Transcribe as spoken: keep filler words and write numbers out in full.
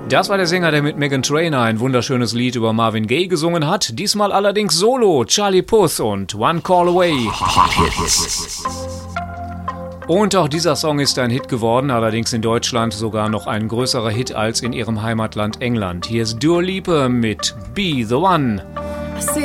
Das war der Sänger, der mit Meghan Trainor ein wunderschönes Lied über Marvin Gaye gesungen hat. Diesmal allerdings solo, Charlie Puth und One Call Away. Und auch dieser Song ist ein Hit geworden, allerdings in Deutschland sogar noch ein größerer Hit als in ihrem Heimatland England. Hier ist Dua Lipa mit Be The One.